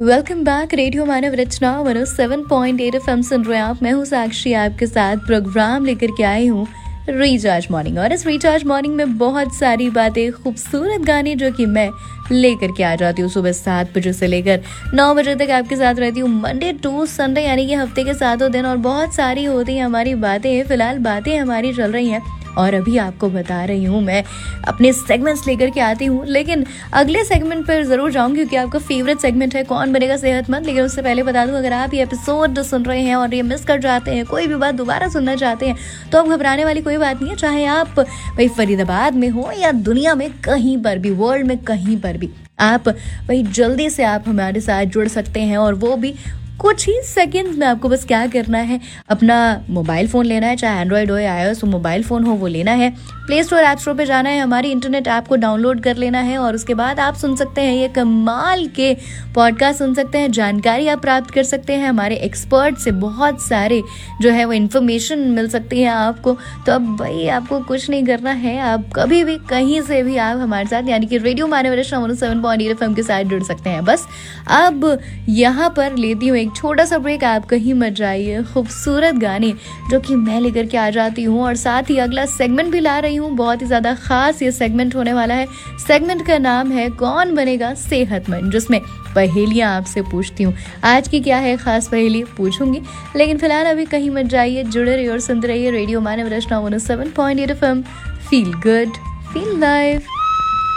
Welcome back. Radio मानव रचना 107.8 FM सुन रहे हैं आप। मैं हूँ साक्षी, आपके साथ प्रोग्राम लेकर के आई हूँ रिचार्ज मॉर्निंग। और इस रिचार्ज मॉर्निंग में बहुत सारी बातें, खूबसूरत गाने जो कि मैं लेकर के आ जाती हूँ सुबह 7 बजे से लेकर 9 बजे तक आपके साथ रहती हूँ, मंडे टू संडे, यानी कि हफ्ते के 7 दिन। और बहुत सारी होती हैं हमारी बातें, फिलहाल बातें हमारी चल रही हैं और अभी आपको बता रही हूँ मैं अपने सेगमेंट्स लेकर के आती हूँ। लेकिन अगले सेगमेंट पर जरूर जाऊंगी क्योंकि आपका फेवरेट सेगमेंट है कौन बनेगा सेहतमंद। लेकिन उससे पहले बता दूं, अगर आप ये एपिसोड सुन रहे हैं और ये मिस कर जाते हैं, कोई भी बात दोबारा सुनना चाहते हैं, तो अब घबराने वाली कोई बात नहीं है। चाहे आप भाई फरीदाबाद में हो या दुनिया में कहीं पर भी, वर्ल्ड में कहीं पर भी, आप भाई जल्दी से आप हमारे साथ जुड़ सकते हैं। और वो भी कुछ ही सेकंड्स में। आपको बस क्या करना है, अपना मोबाइल फ़ोन लेना है, चाहे एंड्रॉयड हो या iOS हो, मोबाइल फ़ोन हो वो लेना है, प्ले स्टोर ऐप स्टोर पे जाना है, हमारी इंटरनेट ऐप को डाउनलोड कर लेना है और उसके बाद आप सुन सकते हैं ये कमाल के पॉडकास्ट सुन सकते हैं, जानकारी आप प्राप्त कर सकते हैं, हमारे एक्सपर्ट से बहुत सारे जो है वो इन्फॉर्मेशन मिल सकती है आपको। तो अब भाई आपको कुछ नहीं करना है, आप कभी भी कहीं से भी आप हमारे साथ यानी कि रेडियो मानव रचना 107.8 FM के साथ जुड़ सकते हैं। बस अब यहाँ पर लेती हूँ एक छोटा सा ब्रेक, आप कहीं मत जाइए। खूबसूरत गाने जो कि मैं लेकर के आ जाती हूँ और साथ ही अगला सेगमेंट भी ला रही हूँ। बहुत ही ज़्यादा खास ये सेगमेंट होने वाला है। सेगमेंट का नाम है कौन बनेगा सेहतमंद, जिसमें पहेलियाँ आपसे पूछती हूँ। आज की क्या है खास पहेली पूछूंगी, लेकिन फिलहाल अभी कहीं मत जाइए, जुड़े रहिए और सुनते रहिए रेडियो मानव रचना 107.8 FM। Feel good, feel live.